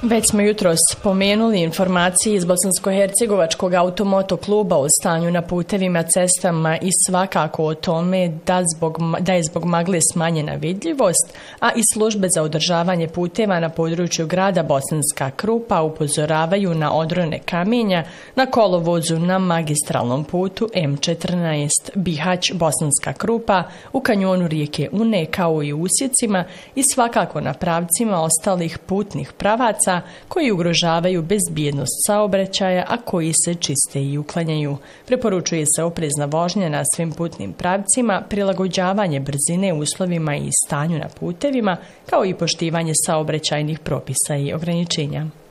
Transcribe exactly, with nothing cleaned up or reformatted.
Već smo jutros spomenuli informacije iz Bosansko-hercegovačkog automoto kluba o stanju na putevima, cestama i svakako o tome da, zbog, da je zbog magle smanjena vidljivost, a i službe za održavanje puteva na području grada Bosanska Krupa upozoravaju na odrone kamenja na kolovozu na magistralnom putu M četrnaest Bihać-Bosanska Krupa u kanjonu rijeke Une kao i u usjecima i svakako na pravcima ostalih putnih pravaca koji ugrožavaju bezbjednost saobraćaja, a koji se čiste i uklanjaju. Preporučuje se oprezna vožnja na svim putnim pravcima, prilagođavanje brzine uslovima i stanju na putevima, kao i poštivanje saobraćajnih propisa i ograničenja.